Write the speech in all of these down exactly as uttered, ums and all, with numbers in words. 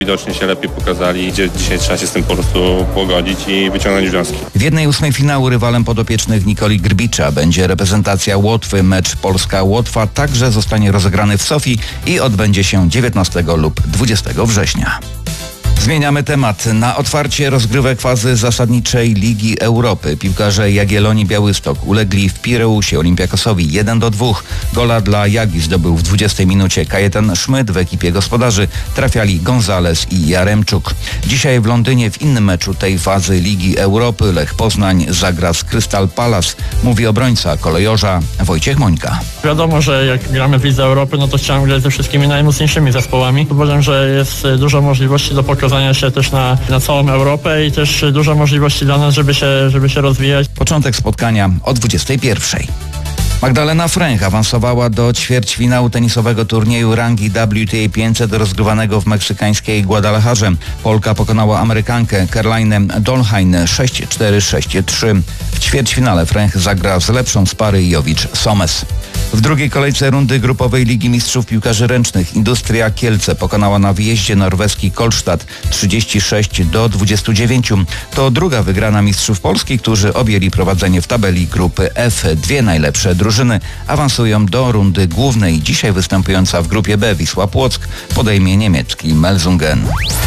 Widocznie się lepiej pokazali, gdzie dzisiaj trzeba się z tym po prostu pogodzić i wyciągnąć wnioski. W jednej ósmej finału rywalem podopiecznych Nikoli Grbicza będzie reprezentacja Łotwy. Mecz Polska-Łotwa także zostanie rozegrany w Sofii i odbędzie się dziewiętnastego lub dwudziestego września. Zmieniamy temat. Na otwarcie rozgrywek fazy zasadniczej Ligi Europy piłkarze Jagiellonii Białystok ulegli w Pireusie Olympiakosowi jeden do dwóch. Gola dla Jagi zdobył w dwudziestej minucie Kajetan Szmyt. W ekipie gospodarzy trafiali Gonzales i Jaremczuk. Dzisiaj w Londynie w innym meczu tej fazy Ligi Europy Lech Poznań zagra z Crystal Palace, mówi obrońca kolejorza Wojciech Mońka. Wiadomo, że jak gramy w Lidze Europy, no to chciałem grać ze wszystkimi najmocniejszymi zespołami. Uważam, że jest dużo możliwości do pokazania się też na, na całą Europę i też dużo możliwości dla nas, żeby się, żeby się rozwijać. Początek spotkania o dwudziestej pierwszej. Magdalena Fręch awansowała do ćwierćfinału tenisowego turnieju rangi W T A pięćset rozgrywanego w meksykańskiej Guadalajarze. Polka pokonała Amerykankę Caroline Dolhain sześć cztery sześć trzy. W ćwierćfinale Fręch zagra z lepszą z pary Jovic-Somes. W drugiej kolejce rundy grupowej Ligi Mistrzów Piłkarzy Ręcznych Industria Kielce pokonała na wyjeździe norweski Kolstad trzydzieści sześć do dwudziestu dziewięciu. To druga wygrana mistrzów Polski, którzy objęli prowadzenie w tabeli grupy F. Dwie najlepsze drużyny awansują do rundy głównej. Dzisiaj występująca w grupie B Wisła Płock podejmie niemiecki Melsungen.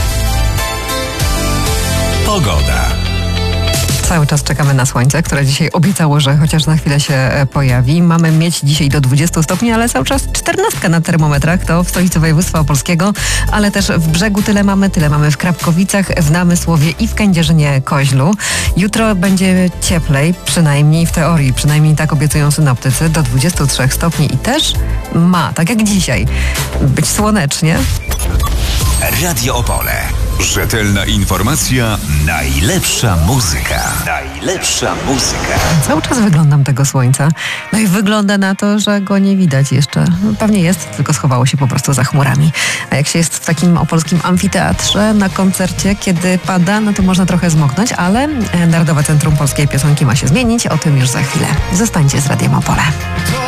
Pogoda. Cały czas czekamy na słońce, które dzisiaj obiecało, że chociaż na chwilę się pojawi. Mamy mieć dzisiaj do dwudziestu stopni, ale cały czas czternastka na termometrach. To w stolicy województwa opolskiego, ale też w Brzegu tyle mamy. Tyle mamy w Krapkowicach, w Namysłowie i w Kędzierzynie-Koźlu. Jutro będzie cieplej, przynajmniej w teorii, przynajmniej tak obiecują synoptycy, do dwudziestu trzech stopni i też ma, tak jak dzisiaj, być słonecznie. Radio Opole. Rzetelna informacja, najlepsza muzyka. Najlepsza muzyka. Cały czas wyglądam tego słońca. No i wygląda na to, że go nie widać jeszcze. No, pewnie jest, tylko schowało się po prostu za chmurami. A jak się jest w takim opolskim amfiteatrze na koncercie, kiedy pada, no to można trochę zmoknąć, ale Narodowe Centrum Polskiej Piosenki ma się zmienić. O tym już za chwilę. Zostańcie z Radiem Opole.